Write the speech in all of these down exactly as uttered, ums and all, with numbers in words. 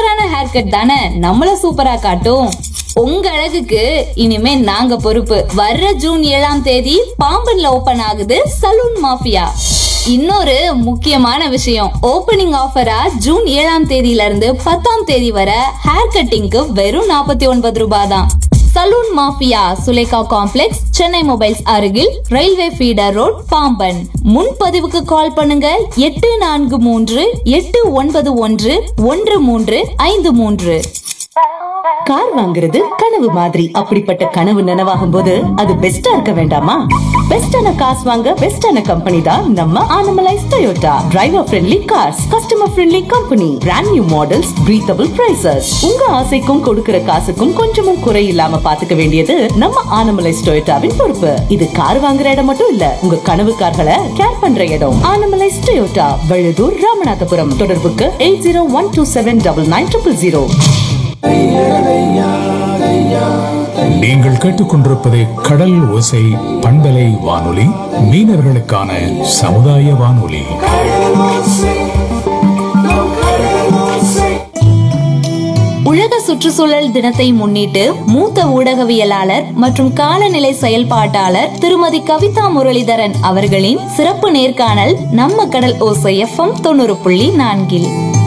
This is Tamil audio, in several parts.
சூப்பரான ஹேர் கட் தானே நம்மள சூப்பரா காட்டும். உங்க அழகுக்கு இனிமே நாங்க பொறுப்பு. வர்ற ஜூன் ஏழாம் தேதி பாம்பன்ல ஓபன் ஆகுது சலூன் மாஃபியா. இன்னொரு முக்கியமான விஷயம், ஓபனிங் ஆஃபரா ஜூன் ஏழாம் தேதியில இருந்து பத்தாம் தேதி வரை ஹேர் கட்டிங்க்கு வெறும் நாற்பத்தி ஒன்பது ரூபாய் தான். Salon mafia Sulekha complex, Chennai mobiles அருகில், ரயில்வே ஃபீடர் ரோட், பாம்பன். முன்பதிவுக்கு கால் பண்ணுங்க எட்டு நான்கு மூன்று எட்டு ஒன்பது ஒன்று ஒன்று மூன்று ஐந்து மூன்று. கார் வாங்குறது கனவு மாதிரி. அப்படிப்பட்ட கனவு நனவாகும் போது அது பெஸ்டா இருக்க வேண்டாமா? பெஸ்டான காசு வாங்க பெஸ்டான கம்பெனி தான் நம்ம Anamallais Toyota. Driver friendly cars, customer friendly company, brand new models, breathable prices. உங்க ஆசைக்கும் கொடுக்கிற காசுக்கும் கொஞ்சமும் குறை இல்லாம பாத்துக்க வேண்டியது நம்ம ஆனமலைஸ் டொயோட்டாவின் பொறுப்பு. இது கார் வாங்குற இடம் மட்டும் இல்ல, உங்க கனவு கார்களை கேர் பண்ற இடம். ஆனமலைஸ் டொயோட்டா, வழுதூர், ராமநாதபுரம். தொடர்புக்கு eight zero one two seven double nine triple zero. நீங்கள் கேட்டுக்கொண்டிருப்பது கடல் ஓசை பண்பலை வானொலி, மீனவர்களுக்கான சமுதாய வானொலி. உலக சுற்றுச்சூழல் தினத்தை முன்னிட்டு மூத்த ஊடகவியலாளர் மற்றும் காலநிலை செயல்பாட்டாளர் திருமதி கவிதா முரளிதரன் அவர்களின் சிறப்பு நேர்காணல் நம்ம கடல் ஓசை எஃப்எம் தொண்ணூறு புள்ளி நான்கில்.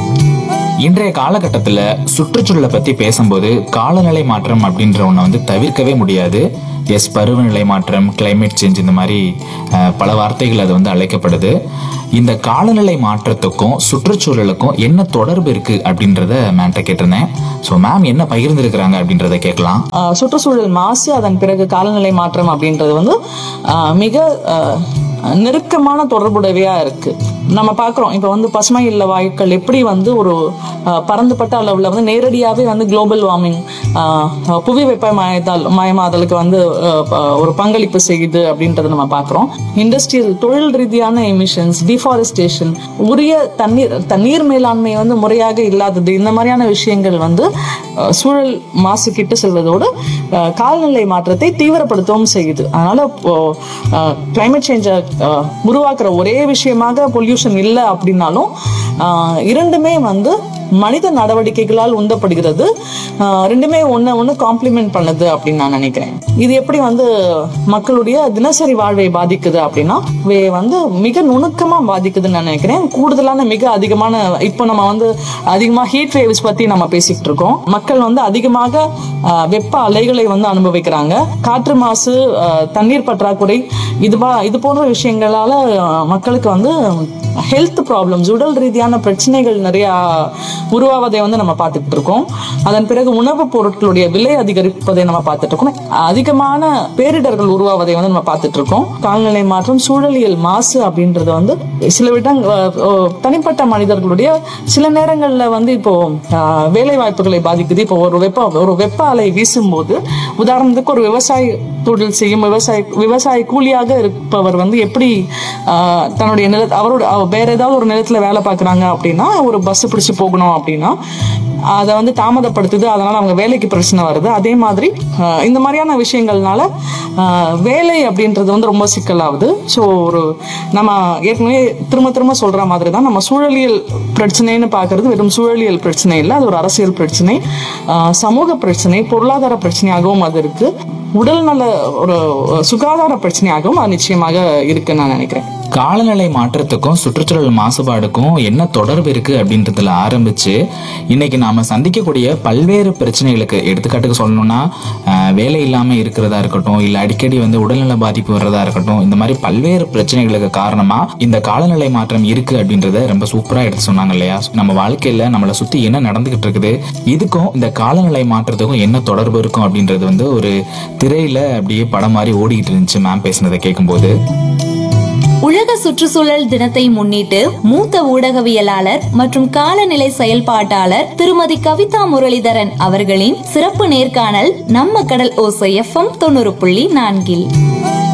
இன்றைய காலகட்டத்துல சுற்றுச்சூழலை பத்தி பேசும்போது காலநிலை மாற்றம் அப்படின்ற ஒண்ணு வந்து தவிர்க்கவே முடியாது. எஸ், பருவநிலை மாற்றம், கிளைமேட் சேஞ்ச், இந்த மாதிரி பல வார்த்தைகள் அது வந்து அழைக்கப்படுது. இந்த காலநிலை மாற்றத்துக்கும் சுற்றுச்சூழலுக்கும் என்ன தொடர்பு இருக்கு அப்படின்றத மேம்கிட்ட கேட்டிருந்தேன். ஸோ மேம் என்ன பகிர்ந்திருக்கிறாங்க அப்படின்றத கேட்கலாம். சுற்றுச்சூழல் மாசு, அதன் பிறகு காலநிலை மாற்றம் அப்படின்றது வந்து மிக நெருக்கமான தொடர்புடையவையா இருக்கு. நம்ம பாக்குறோம் இப்ப வந்து பசுமை இல்ல வாயுக்கள் எப்படி வந்து ஒரு பரந்துபட்ட அளவுல வந்து நேரடியாவே வந்து குளோபல் வார்மிங், புவி வெப்பமயத்தால் மயமாதலுக்கு வந்து ஒரு பங்களிப்பு செய்யுது அப்படின்றத நம்ம பாக்குறோம். இண்டஸ்ட்ரியல் தொழில் ரீதியான எமிஷன்ஸ், டிஃபாரஸ்டேஷன், உரிய தண்ணீர் தண்ணீர் மேலாண்மை வந்து முறையாக இல்லாதது, இந்த மாதிரியான விஷயங்கள் வந்து சூழல் மாசு கிட்ட செல்வதோடு காலநிலை மாற்றத்தை தீவிரப்படுத்தவும் செய்யுது. அதனால கிளைமேட் சேஞ்ச உருவாக்குற ஒரே விஷயமாக பொல்யூஷன் இல்லை அப்படின்னாலும் இரண்டுமே வந்து மனித நடவடிக்கைகளால் உந்தப்படுகிறது. ரெண்டுமே ஒன்னு ஒன்னு காம்ப்ளிமெண்ட் பண்ணுது அப்படின்னு நான் நினைக்கிறேன். இது எப்படி வந்து மக்களுடைய தினசரி வாழ்வை பாதிக்குது அப்படின்னா வந்து மிக நுணுக்கமா பாதிக்குதுன்னு நான் நினைக்கிறேன். கூடுதலான மிக அதிகமான இப்போ நம்ம வந்து அதிகமா ஹீட் வேவ்ஸ் பத்தி நம்ம பேசிட்டு இருக்கோம். மக்கள் வந்து அதிகமாக வெப்ப அலைகளை வந்து அனுபவிக்கிறாங்க. காற்று மாசு, தண்ணீர் பற்றாக்குறை, இதுபா இது போன்ற விஷயங்களால மக்களுக்கு வந்து ஹெல்த் ப்ராப்ளம்ஸ், உடல் ரீதியான பிரச்சனைகள் நிறைய உருவாவதை வந்து நம்ம பார்த்துட்டு இருக்கோம். அதன் பிறகு உணவுப் பொருட்களுடைய விலை அதிகரிப்பதை நம்ம பார்த்துட்டு இருக்கோம். அதிகமான பேரிடர்கள் உருவாவதை வந்து நம்ம பார்த்துட்டு இருக்கோம். காலநிலை மாற்றம், சூழலியல் மாசு அப்படின்றது வந்து சில விடங்கள் தனிப்பட்ட மனிதர்களுடைய சில நேரங்கள்ல வந்து இப்போ வேலை வாய்ப்புகளை பாதிக்குது. இப்போ ஒரு வெப்ப ஒரு வெப்ப அலை வீசும் போது, உதாரணத்துக்கு ஒரு விவசாய தொழில் செய்யும் விவசாய விவசாய கூலியாக இருப்பவர் வந்து எப்படி தன்னுடைய நில அவரோட வேற ஏதாவது ஒரு நிலத்துல வேலை பார்க்குறாங்க அப்படின்னா, ஒரு பஸ் பிடிச்சு போகணும் அப்படின்னா அதை வந்து தாமதப்படுத்துது. அதனால அவங்க வேலைக்கு பிரச்சனை வருது. அதே மாதிரி இந்த மாதிரியான விஷயங்கள்னால வேலை அப்படின்றது வந்து ரொம்ப சிக்கலாகுது. ஸோ ஒரு நம்ம ஏற்கனவே திரும்ப திரும்ப சொல்ற மாதிரி தான், நம்ம சூழலியல் பிரச்சனைன்னு பார்க்கறது வெறும் சூழலியல் பிரச்சனை இல்லை, அது ஒரு அரசியல் பிரச்சனை, சமூக பிரச்சனை, பொருளாதார பிரச்சனையாகவும் அது இருக்கு, உடல்நல ஒரு சுகாதார பிரச்சனையாகவும் அது நிச்சயமாக இருக்குன்னு நான் நினைக்கிறேன். காலநிலை மாற்றத்துக்கும் சுற்றுச்சூழல் மாசுபாடுக்கும் என்ன தொடர்பு இருக்கு அப்படின்றதுல ஆரம்பிச்சு இன்னைக்கு நாம சந்திக்கக்கூடிய பல்வேறு பிரச்சனைகளுக்கு, எடுத்துக்காட்டுக்கு சொல்லணும்னா வேலை இல்லாம இருக்கிறதா இருக்கட்டும், இல்ல அடிக்கடி வந்து உடல்நல பாதிப்பு வர்றதா இருக்கட்டும், இந்த மாதிரி பல்வேறு பிரச்சனைகளுக்கு காரணமா இந்த காலநிலை மாற்றம் இருக்கு அப்படின்றத ரொம்ப சூப்பரா எடுத்து சொன்னாங்க இல்லையா? நம்ம வாழ்க்கையில நம்மளை சுத்தி என்ன நடந்துகிட்டு இருக்குது, இதுக்கும் இந்த காலநிலை மாற்றத்துக்கும் என்ன தொடர்பு இருக்கும் அப்படின்றது வந்து ஒரு திரையில அப்படியே படம் மாதிரி ஓடிக்கிட்டு இருந்துச்சு மேம் பேசினதை கேட்கும்போது. உலக சுற்றுச்சூழல் தினத்தை முன்னிட்டு மூத்த ஊடகவியலாளர் மற்றும் காலநிலை செயல்பாட்டாளர் திருமதி கவிதா முரளிதரன் அவர்களின் சிறப்பு நேர்காணல் நம்ம கடல் ஓசை எஃப்எம் தொண்ணூறு புள்ளி நான்கில்.